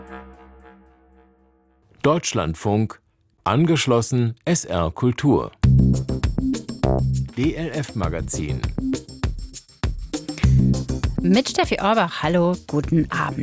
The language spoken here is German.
Deutschlandfunk, angeschlossen SR Kultur. DLF Magazin. Mit Steffi Orbach, hallo, guten Abend.